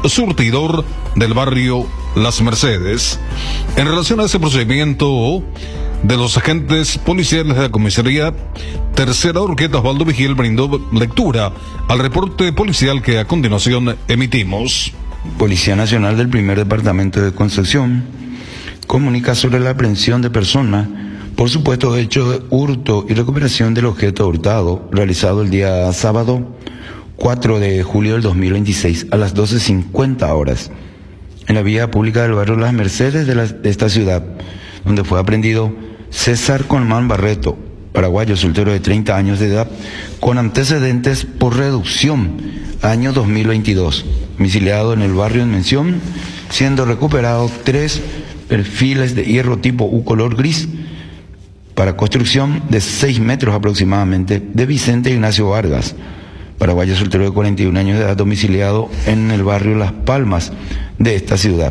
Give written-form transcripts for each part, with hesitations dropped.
surtidor del barrio Las Mercedes. En relación a ese procedimiento de los agentes policiales de la comisaría Tercera Horqueta, Osvaldo Vigil brindó lectura al reporte policial que a continuación emitimos. Policía Nacional del Primer Departamento de Concepción comunica sobre la aprehensión de persona por supuesto hecho de hurto y recuperación del objeto hurtado realizado el día sábado 4 de julio del 2026 a las 12:50 horas en la vía pública del barrio Las Mercedes de esta ciudad, donde fue aprehendido César Colmán Barreto, paraguayo soltero de 30 años de edad, con antecedentes por reducción, año 2022, domiciliado en el barrio en mención, siendo recuperado 3 perfiles de hierro tipo U color gris para construcción de 6 metros aproximadamente de Vicente Ignacio Vargas, paraguayo soltero de 41 años de edad, domiciliado en el barrio Las Palmas de esta ciudad.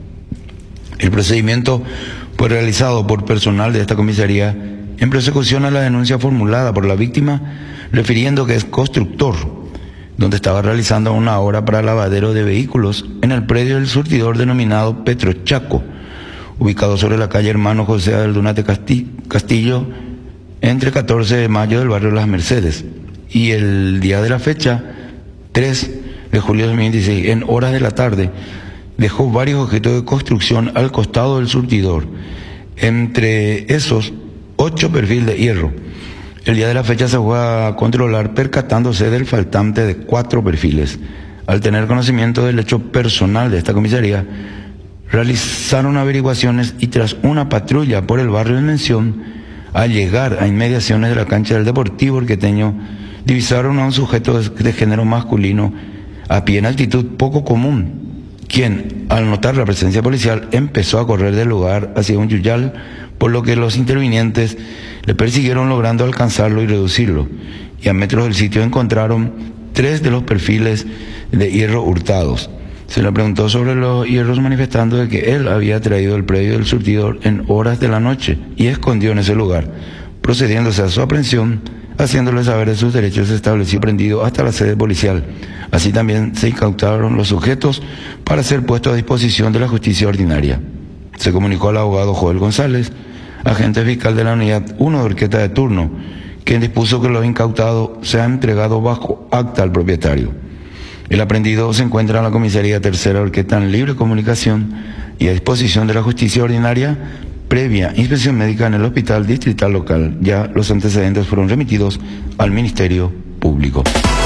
El procedimiento fue realizado por personal de esta comisaría en persecución a la denuncia formulada por la víctima, refiriendo que es constructor, donde estaba realizando una obra para lavadero de vehículos en el predio del surtidor denominado Petrochaco, ubicado sobre la calle Hermano José del Dunate Castillo, entre 14 de mayo del barrio Las Mercedes. Y el día de la fecha, 3 de julio de 2016, en horas de la tarde, dejó varios objetos de construcción al costado del surtidor, entre esos 8 perfiles de hierro. El día de la fecha se fue a controlar percatándose del faltante de 4 perfiles. Al tener conocimiento del hecho personal de esta comisaría, realizaron averiguaciones y tras una patrulla por el barrio en mención, al llegar a inmediaciones de la cancha del Deportivo Orqueteño, divisaron a un sujeto de género masculino a pie en altitud poco común, quien, al notar la presencia policial, empezó a correr del lugar hacia un yuyal, por lo que los intervinientes le persiguieron logrando alcanzarlo y reducirlo, y a metros del sitio encontraron 3 de los perfiles de hierro hurtados. Se le preguntó sobre los hierros, manifestando de que él había traído el predio del surtidor en horas de la noche y escondió en ese lugar, procediéndose a su aprehensión, haciéndole saber de sus derechos, se estableció prendido hasta la sede policial. Así también se incautaron los sujetos para ser puestos a disposición de la justicia ordinaria. Se comunicó al abogado Joel González, agente fiscal de la unidad 1 de Horqueta de turno, quien dispuso que lo incautado sea entregado bajo acta al propietario. El aprehendido se encuentra en la comisaría Tercera Horqueta en libre comunicación y a disposición de la justicia ordinaria, previa inspección médica en el hospital distrital local. Ya los antecedentes fueron remitidos al Ministerio Público.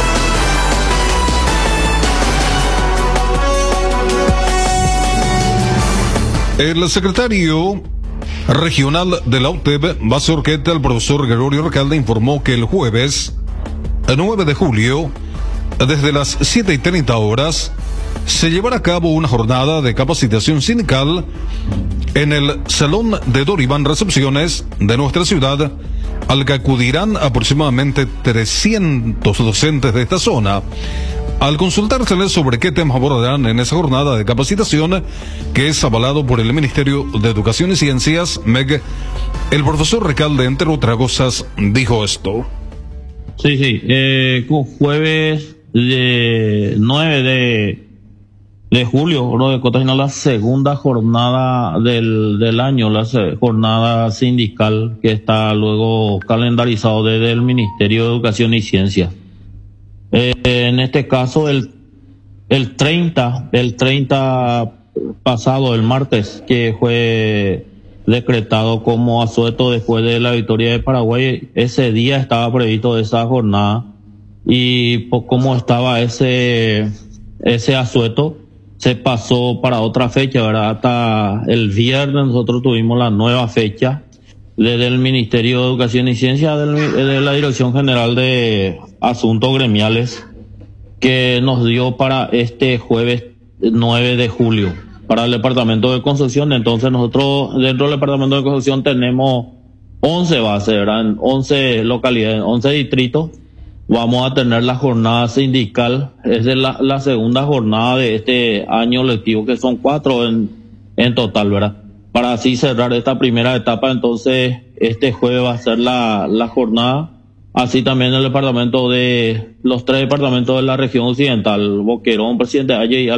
El secretario regional de la UTEP, Base Horqueta, el profesor Gregorio Recalde, informó que el jueves 9 de julio, desde las 7:30 horas, se llevará a cabo una jornada de capacitación sindical en el Salón de Doribán Recepciones de nuestra ciudad, al que acudirán aproximadamente 300 docentes de esta zona. Al consultárseles sobre qué temas abordarán en esa jornada de capacitación, que es avalado por el Ministerio de Educación y Ciencias, MEG, el profesor Recalde, entre otras cosas, dijo esto. Sí, jueves 9 de julio, ¿no? De Cota, sino la segunda jornada del año, la jornada sindical que está luego calendarizado desde el Ministerio de Educación y Ciencia. En este caso, el 30 pasado, el martes, que fue decretado como asueto después de la victoria de Paraguay, ese día estaba previsto esa jornada, y pues, como estaba ese asueto, se pasó para otra fecha, ¿verdad? Hasta el viernes nosotros tuvimos la nueva fecha desde el Ministerio de Educación y Ciencia, de la Dirección General de Asuntos Gremiales, que nos dio para este jueves 9 de julio para el Departamento de Construcción. Entonces nosotros dentro del Departamento de Construcción tenemos 11 bases, ¿verdad? En 11 localidades, 11 distritos. Vamos a tener la jornada sindical, es de la segunda jornada de este año lectivo, que son 4 en total, ¿verdad? Para así cerrar esta primera etapa. Entonces este jueves va a ser la jornada. Así también el departamento los 3 departamentos de la región occidental, Boquerón, Presidente Valle y